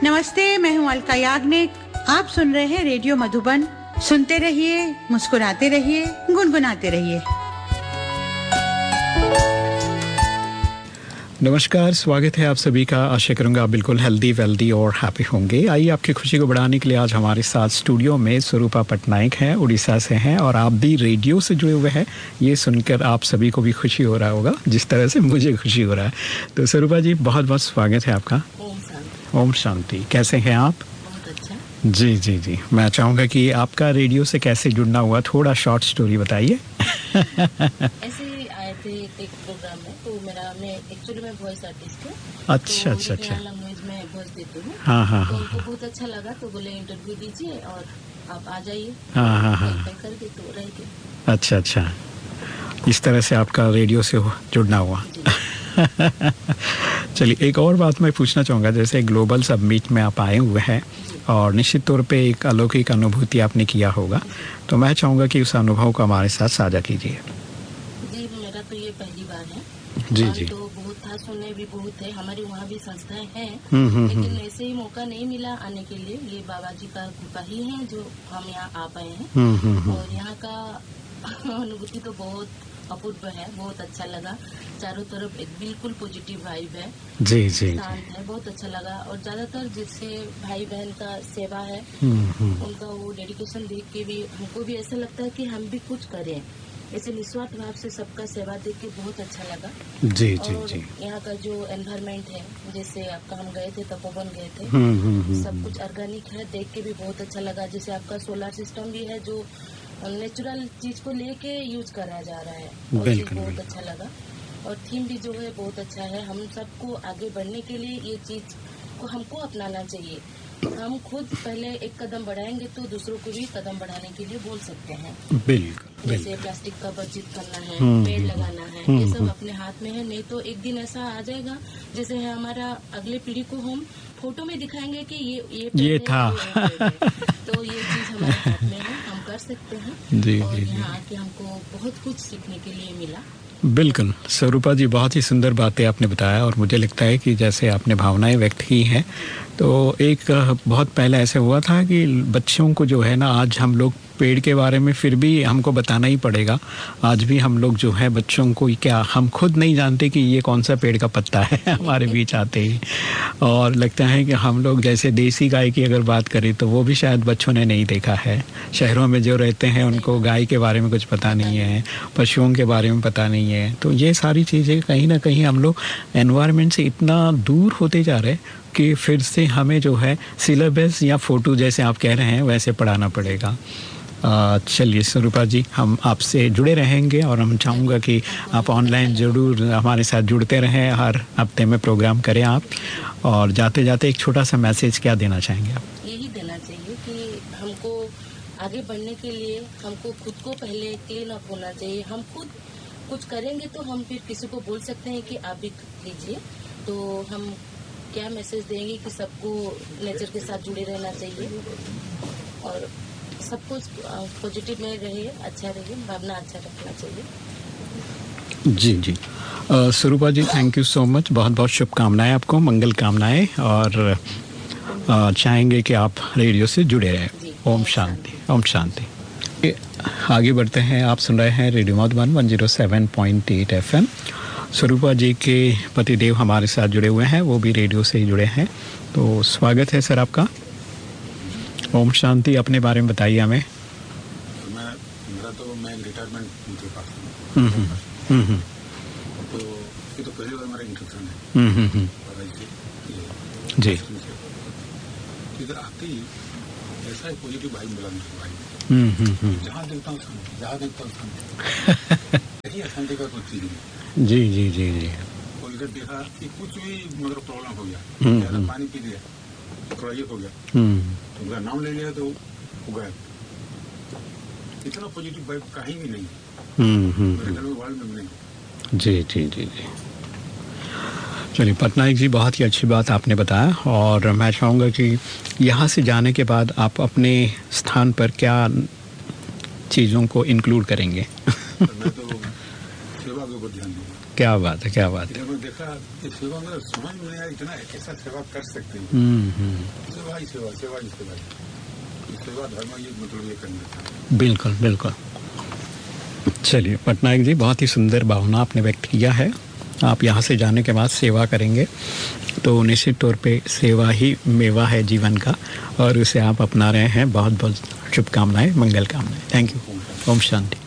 नमस्ते, मैं हूँ अलका याग्निक। आप सुन रहे हैं रेडियो मधुबन। सुनते रहिए, मुस्कुराते रहिए, गुनगुनाते रहिए। नमस्कार, स्वागत है आप सभी का। आशा करूंगा आप बिल्कुल हेल्दी, वेल्दी और हैप्पी होंगे। आइए आपकी खुशी को बढ़ाने के लिए आज हमारे साथ स्टूडियो में स्वरूपा पटनायक हैं, उड़ीसा से हैं और आप भी रेडियो से जुड़े हुए हैं। ये सुनकर आप सभी को भी खुशी हो रहा होगा जिस तरह से मुझे खुशी हो रहा है। तो स्वरूपा जी, बहुत बहुत स्वागत है आपका। ओम शांति। कैसे हैं आप? बहुत अच्छा। जी जी जी, मैं चाहूँगा कि आपका रेडियो से कैसे जुड़ना हुआ, थोड़ा शॉर्ट स्टोरी बताइए। ऐसे ही आए थे एक प्रोग्राम में, तो मैं एक्चुअली मैं वॉइस आर्टिस्ट हूँ। अच्छा तो अच्छा अच्छा। लैंग्वेज में वॉइस देती हूँ। हाँ हाँ तो हाँ उनको बहुत अच्छा लगा, तो बोले इंटरव्यू दीजिए और आप आ जाइए। हाँ हाँ हाँ। करके तो रह गए। अच्छा अच्छा, इस तरह से आपका रेडियो से जुड़ना हुआ। चलिए, एक और बात मैं पूछना चाहूँगा। जैसे ग्लोबल सबमिट में आप आए हुए हैं और निश्चित तौर पे एक अलौकिक अनुभूति आपने किया होगा, तो मैं चाहूँगा कि उस अनुभव को हमारे साथ साझा कीजिए। जी, मेरा तो ये पहली बार है। जी जी। तो बहुत था, सुने भी बहुत है, हमारे वहाँ भी संस्थाएं हैं, हम्म। लेकिन ऐसे ही मौका नहीं मिला आने के लिए। ये बाबा जी का कृपा ही है जो हम यहाँ आ पाए हैं। और यहाँ का अनुभूति तो बहुत अपूर्व है, बहुत अच्छा लगा। चारों तरफ एक बिल्कुल पॉजिटिव वाइब है। जी जी। शांत है, बहुत अच्छा लगा। और ज्यादातर जिससे भाई बहन का सेवा है, उनका वो डेडिकेशन देख के भी हमको भी ऐसा लगता है कि हम भी कुछ करें। ऐसे निस्वार्थ भाव से सबका सेवा देख के बहुत अच्छा लगा। जी जी और जी। यहाँ का जो एनवायरनमेंट है, जैसे आपका हम गए थे, तपोवन गए थे, सब कुछ ऑर्गेनिक है, देख के भी बहुत अच्छा लगा। जैसे आपका सोलर सिस्टम भी है जो नेचुरल चीज को लेके यूज करा जा रहा है, और चीज बहुत अच्छा लगा। और थीम भी जो है बहुत अच्छा है। हम सबको आगे बढ़ने के लिए ये चीज को हमको अपनाना चाहिए। हम खुद पहले एक कदम बढ़ाएंगे तो दूसरों को भी कदम बढ़ाने के लिए बोल सकते हैं। बिल्कुल। जैसे प्लास्टिक का बचत करना है, पेड़ लगाना है, ये सब अपने हाथ में है। नहीं तो एक दिन ऐसा आ जाएगा, जैसे है हमारा अगले पीढ़ी को हम फोटो में दिखाएंगे कि ये था। तो ये चीज हमारे हाथ में है, हम कर सकते हैं। जी और जी जी। यहाँ आके हमको बहुत कुछ सीखने के लिए मिला। बिल्कुल स्वरूपा जी, बहुत ही सुंदर बातें आपने बताया और मुझे लगता है कि जैसे आपने भावनाएं व्यक्त की हैं, तो एक बहुत पहले ऐसे हुआ था कि बच्चों को जो है ना, आज हम लोग पेड़ के बारे में फिर भी हमको बताना ही पड़ेगा। आज भी हम लोग जो है बच्चों को, क्या हम खुद नहीं जानते कि ये कौन सा पेड़ का पत्ता है हमारे बीच आते ही। और लगता है कि हम लोग जैसे देसी गाय की अगर बात करें तो वो भी शायद बच्चों ने नहीं देखा है। शहरों में जो रहते हैं उनको गाय के बारे में कुछ पता नहीं है, पशुओं के बारे में पता नहीं है। तो ये सारी चीज़ें कहीं ना कहीं हम लोग एनवायरनमेंट से इतना दूर होते जा रहे हैं कि फिर से हमें जो है सिलेबस या फ़ोटो जैसे आप कह रहे हैं वैसे पढ़ाना पड़ेगा। चलिए स्वरूपा जी, हम आपसे जुड़े रहेंगे और हम चाहूँगा कि आप ऑनलाइन ज़रूर हमारे साथ जुड़ते रहें। हर हफ्ते में प्रोग्राम करें आप। और जाते जाते एक छोटा सा मैसेज क्या देना चाहेंगे आप? यही देना चाहिए कि हमको आगे बढ़ने के लिए हमको खुद को पहले क्लीन अप होना चाहिए। हम खुद कुछ करेंगे तो हम फिर किसी को बोल सकते हैं कि आप भी कीजिए। तो हम क्या मैसेज देंगे कि सबको नेचर के साथ जुड़े रहना चाहिए और सब कुछ पॉजिटिव में रहिए, अच्छा रहिए, भावना अच्छा रखना चाहिए। जी जी। स्वरूपा जी, थैंक यू सो मच। बहुत बहुत शुभकामनाएं आपको, मंगल कामनाएं। और चाहेंगे कि आप रेडियो से जुड़े रहें। ओम शांति, ओम शांति। आगे बढ़ते हैं। आप सुन रहे हैं रेडियो मधुबन 107.8 FM। स्वरूपा जी के पतिदेव हमारे साथ जुड़े हुए हैं, वो भी रेडियो से ही जुड़े हैं। तो स्वागत है सर आपका। ओम शांति। अपने बारे में बताइए हमें। मैं रिटायरमेंट के पास तो ये तो पहली बार मेरा इंट्रोडक्शन है। जी। इधर आते ही ऐसा ही पॉजिटिव वाइब मिला मुझे। जहाँ देखता हूँ शांति, जहाँ देखता हूँ शांति। यही अशांति का कुछ चीज नहीं। जी जी जी जी। तो इधर देखा कि कुछ भी मतलब प्रॉब्लम हो गया, पानी पी लिया, थोड़ा ये हो गया, तो मेरा नाम ले लिया तो हो गया। इतना पॉजिटिव वाइब कहीं भी नहीं मेरे घर में, वर्ल्ड में नहीं। जी जी जी जी। चलिए पटनायक जी, बहुत ही अच्छी बात आपने बताया। और मैं चाहूँगा कि यहाँ से जाने के बाद आप अपने स्थान पर क्या चीज़ों को इंक्लूड करेंगे? मैं तो सेवा के ऊपर ध्यान दूँगा। क्या बात है, क्या बात है। जब मैं देखा कि सेवा में समझ में नहीं आया, इतना ऐसा सेवा कर सकते हैं। सेवा ही सेवा, सेवा ही सेवा, सेवा धर्म ये मतलब ये करना था। बिल्कुल बिल्कुल। चलिए पटनायक जी, बहुत ही सुंदर भावना आपने व्यक्त किया है। आप यहाँ से जाने के बाद सेवा करेंगे तो निश्चित तौर पे सेवा ही मेवा है जीवन का, और उसे आप अपना रहे हैं। बहुत बहुत शुभकामनाएं, मंगल कामनाएं। Thank you. ओम शांति।